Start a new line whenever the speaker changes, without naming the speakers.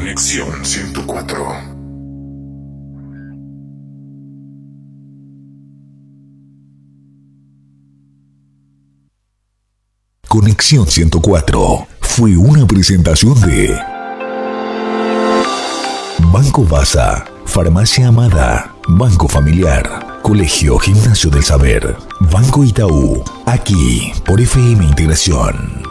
Conexión 104. Conexión 104 fue una presentación de Banco Baza, Farmacia Amada, Banco Familiar, Colegio Gimnasio del Saber, Banco Itaú, aquí por FM Integración.